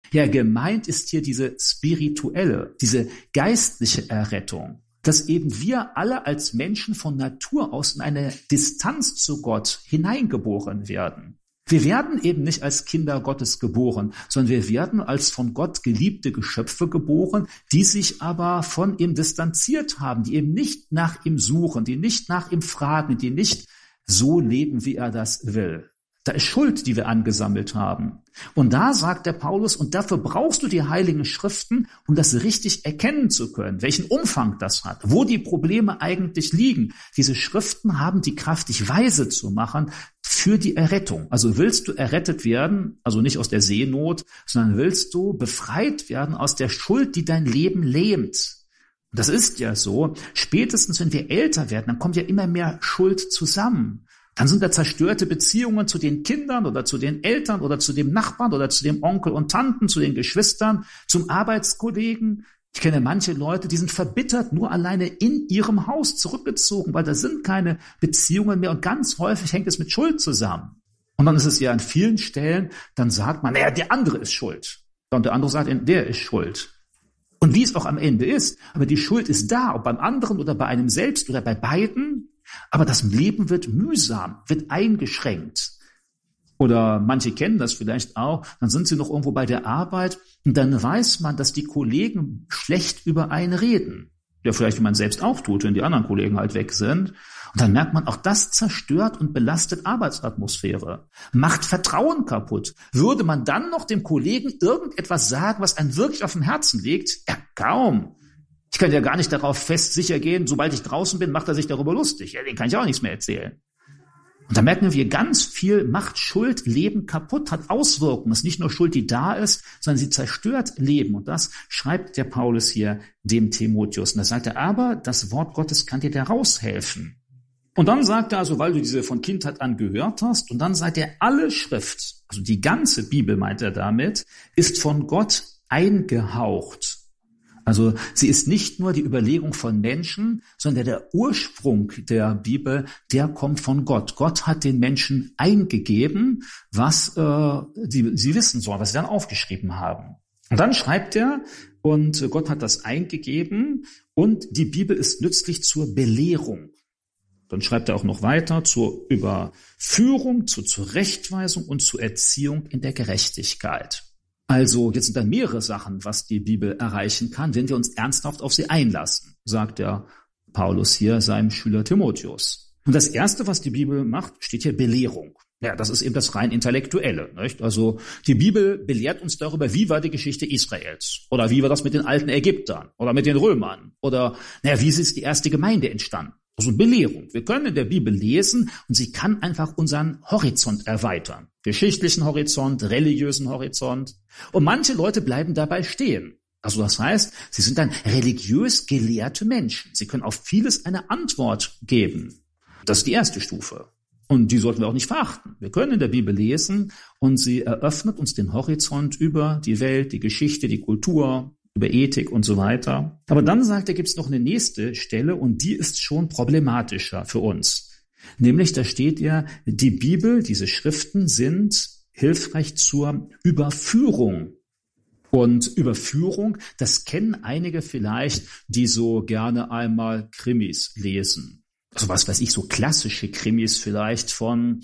Ja, gemeint ist hier diese spirituelle, diese geistliche Errettung, dass eben wir alle als Menschen von Natur aus in eine Distanz zu Gott hineingeboren werden. Wir werden eben nicht als Kinder Gottes geboren, sondern wir werden als von Gott geliebte Geschöpfe geboren, die sich aber von ihm distanziert haben, die eben nicht nach ihm suchen, die nicht nach ihm fragen, die nicht so leben, wie er das will. Da ist Schuld, die wir angesammelt haben. Und da sagt der Paulus, und dafür brauchst du die Heiligen Schriften, um das richtig erkennen zu können, welchen Umfang das hat, wo die Probleme eigentlich liegen. Diese Schriften haben die Kraft, dich weise zu machen für die Errettung. Also willst du errettet werden, also nicht aus der Seenot, sondern willst du befreit werden aus der Schuld, die dein Leben lähmt. Und das ist ja so, spätestens wenn wir älter werden, dann kommt ja immer mehr Schuld zusammen. Dann sind da zerstörte Beziehungen zu den Kindern oder zu den Eltern oder zu dem Nachbarn oder zu dem Onkel und Tanten, zu den Geschwistern, zum Arbeitskollegen. Ich kenne manche Leute, die sind verbittert, nur alleine in ihrem Haus zurückgezogen, weil da sind keine Beziehungen mehr und ganz häufig hängt es mit Schuld zusammen. Und dann ist es ja an vielen Stellen, dann sagt man, naja, der andere ist schuld. Und der andere sagt, der ist schuld. Und wie es auch am Ende ist, aber die Schuld ist da, ob beim anderen oder bei einem selbst oder bei beiden. Aber das Leben wird mühsam, wird eingeschränkt. Oder manche kennen das vielleicht auch, dann sind sie noch irgendwo bei der Arbeit und dann weiß man, dass die Kollegen schlecht über einen reden. Ja, vielleicht wie man selbst auch tut, wenn die anderen Kollegen halt weg sind. Und dann merkt man, auch das zerstört und belastet Arbeitsatmosphäre, macht Vertrauen kaputt. Würde man dann noch dem Kollegen irgendetwas sagen, was einem wirklich auf dem Herzen liegt? Ja, kaum. Ich kann ja gar nicht darauf fest sicher gehen, sobald ich draußen bin, macht er sich darüber lustig. Ja, den kann ich auch nichts mehr erzählen. Und da merken wir, ganz viel macht Schuld Leben kaputt, hat Auswirkungen. Es ist nicht nur Schuld, die da ist, sondern sie zerstört Leben. Und das schreibt der Paulus hier dem Timotheus. Und da sagt er, aber das Wort Gottes kann dir da raushelfen. Und dann sagt er also, weil du diese von Kindheit an gehört hast, und dann sagt er, alle Schrift, also die ganze Bibel meint er damit, ist von Gott eingehaucht. Also sie ist nicht nur die Überlegung von Menschen, sondern der Ursprung der Bibel, der kommt von Gott. Gott hat den Menschen eingegeben, was sie wissen sollen, was sie dann aufgeschrieben haben. Und dann schreibt er, und Gott hat das eingegeben, und die Bibel ist nützlich zur Belehrung. Dann schreibt er auch noch weiter, zur Überführung, zur Zurechtweisung und zur Erziehung in der Gerechtigkeit. Also jetzt sind da mehrere Sachen, was die Bibel erreichen kann, wenn wir uns ernsthaft auf sie einlassen, sagt der Paulus hier seinem Schüler Timotheus. Und das Erste, was die Bibel macht, steht hier Belehrung. Ja, das ist eben das rein Intellektuelle, nicht? Also die Bibel belehrt uns darüber, wie war die Geschichte Israels oder wie war das mit den alten Ägyptern oder mit den Römern oder wie ist die erste Gemeinde entstanden? Also Belehrung. Wir können in der Bibel lesen und sie kann einfach unseren Horizont erweitern. Geschichtlichen Horizont, religiösen Horizont. Und manche Leute bleiben dabei stehen. Also das heißt, sie sind dann religiös gelehrte Menschen. Sie können auf vieles eine Antwort geben. Das ist die erste Stufe. Und die sollten wir auch nicht verachten. Wir können in der Bibel lesen und sie eröffnet uns den Horizont über die Welt, die Geschichte, die Kultur, über Ethik und so weiter. Aber dann sagt er, gibt es noch eine nächste Stelle und die ist schon problematischer für uns. Nämlich, da steht ja, die Bibel, diese Schriften sind hilfreich zur Überführung. Und Überführung, das kennen einige vielleicht, die so gerne einmal Krimis lesen. Also was weiß ich, so klassische Krimis vielleicht von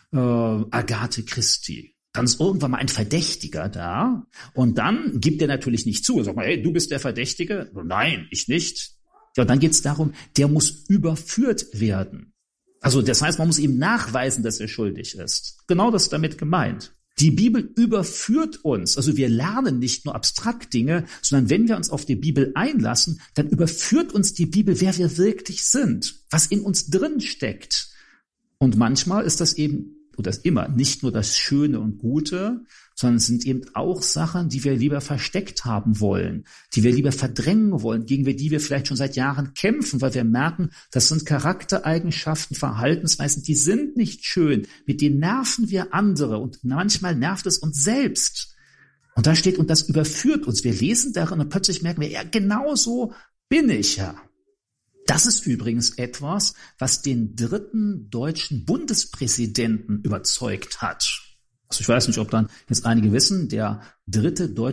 Agathe Christie. Dann ist irgendwann mal ein Verdächtiger da und dann gibt er natürlich nicht zu. Er sagt mal, hey, du bist der Verdächtige? Nein, ich nicht. Ja, und dann geht es darum, der muss überführt werden. Also das heißt, man muss ihm nachweisen, dass er schuldig ist. Genau das ist damit gemeint. Die Bibel überführt uns. Also wir lernen nicht nur abstrakt Dinge, sondern wenn wir uns auf die Bibel einlassen, dann überführt uns die Bibel, wer wir wirklich sind, was in uns drin steckt. Und manchmal ist das eben oder das immer nicht nur das Schöne und Gute, sondern es sind eben auch Sachen, die wir lieber versteckt haben wollen, die wir lieber verdrängen wollen, gegen die wir vielleicht schon seit Jahren kämpfen, weil wir merken, das sind Charaktereigenschaften, Verhaltensweisen, die sind nicht schön, mit denen nerven wir andere und manchmal nervt es uns selbst. Und da steht, und das überführt uns. Wir lesen darin und plötzlich merken wir, ja, genau so bin ich ja. Das ist übrigens etwas, was den 3. deutschen Bundespräsidenten überzeugt hat. Also ich weiß nicht, ob dann jetzt einige wissen, der 3. deutsche